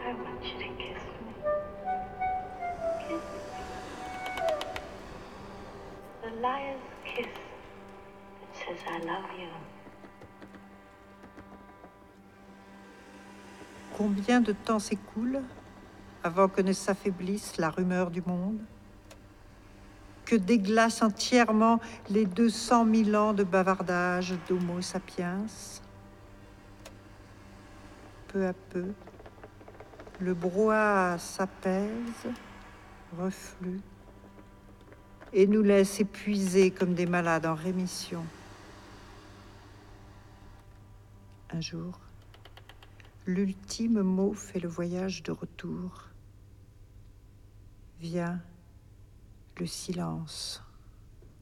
I want you to kiss me. Kiss me. The liar's kiss that says I love you. Combien de temps s'écoule avant que ne s'affaiblisse la rumeur du monde, que déglace entièrement les 200 000 ans de bavardage d'Homo sapiens? Peu à peu, le brouhaha s'apaise, reflue, et nous laisse épuisés comme des malades en rémission. Un jour, l'ultime mot fait le voyage de retour. Vient le silence.